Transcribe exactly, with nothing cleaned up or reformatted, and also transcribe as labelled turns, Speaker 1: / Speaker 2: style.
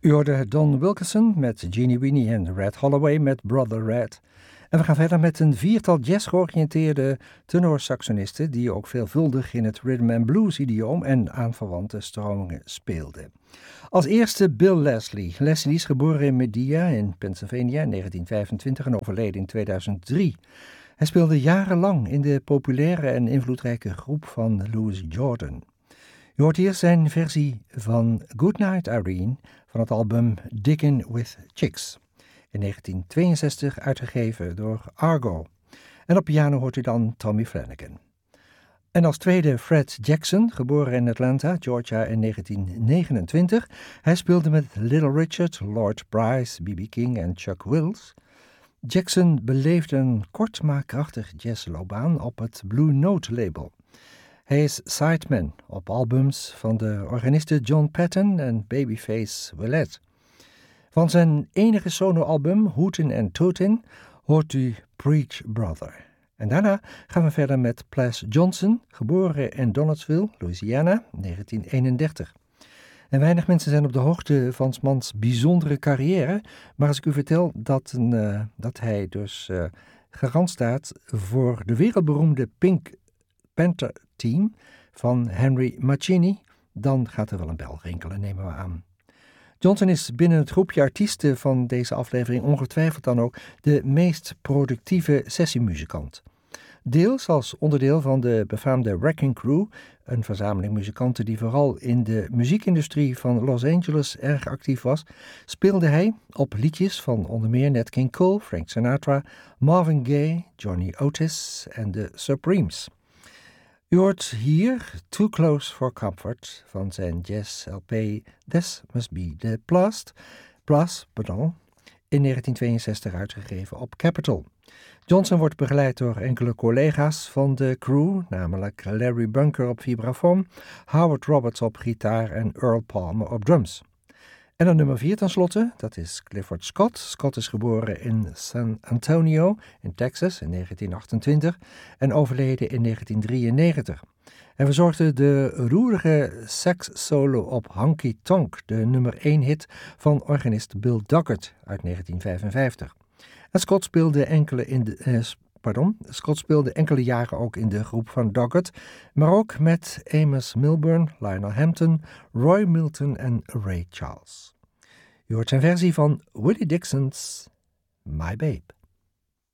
Speaker 1: U hoorde Don Wilkinson met Jeannie Weenie en Red Holloway met Brother Red. En we gaan verder met een viertal jazz-georiënteerde tenorsaxonisten die ook veelvuldig in het rhythm and blues idioom en aanverwante stromingen speelden. Als eerste Bill Leslie. Leslie is geboren in Medea in Pennsylvania in negentien vijfentwintig en overleden in tweeduizend drie. Hij speelde jarenlang in de populaire en invloedrijke groep van Louis Jordan. Je hoort hier zijn versie van Goodnight Irene van het album Diggin' with Chicks. In negentien tweeënzestig uitgegeven door Argo. En op piano hoort u dan Tommy Flanagan. En als tweede Fred Jackson, geboren in Atlanta, Georgia in negentien negenentwintig. Hij speelde met Little Richard, Lord Bryce, B B King en Chuck Wills. Jackson beleefde een kort maar krachtig jazzloopbaan op het Blue Note label. Hij is sideman op albums van de organisten John Patton en Babyface Willette. Van zijn enige soloalbum Hootin' and Tootin' hoort u Preach Brother. En daarna gaan we verder met Ples Johnson, geboren in Donaldsville, Louisiana, negentien eenendertig. En weinig mensen zijn op de hoogte van 's mans bijzondere carrière, maar als ik u vertel dat, een, uh, dat hij dus uh, garant staat voor de wereldberoemde Pink Panther Team van Henry Mancini, dan gaat er wel een bel rinkelen, nemen we aan. Johnson is binnen het groepje artiesten van deze aflevering ongetwijfeld dan ook de meest productieve sessiemuzikant. Deels als onderdeel van de befaamde Wrecking Crew, een verzameling muzikanten die vooral in de muziekindustrie van Los Angeles erg actief was, speelde hij op liedjes van onder meer Nat King Cole, Frank Sinatra, Marvin Gaye, Johnny Otis en de Supremes. U hoort hier Too Close for Comfort van zijn jazz-L P This Must Be the Blast, Brass, pardon, in negentien tweeënzestig uitgegeven op Capitol. Johnson wordt begeleid door enkele collega's van de crew, namelijk Larry Bunker op vibrafoon, Howard Roberts op gitaar en Earl Palmer op drums. En dan nummer vier tenslotte, dat is Clifford Scott. Scott is geboren in San Antonio in Texas in negentien achtentwintig en overleden in negentien drieënnegentig. Hij verzorgde de roerige sax-solo op Honky Tonk, de nummer één hit van organist Bill Doggett uit negentien vijfenvijftig. En Scott speelde enkele in de... Eh, Pardon, Scott speelde enkele jaren ook in de groep van Doggett, maar ook met Amos Milburn, Lionel Hampton, Roy Milton en Ray Charles. U hoort zijn versie van Willie Dixon's My Babe.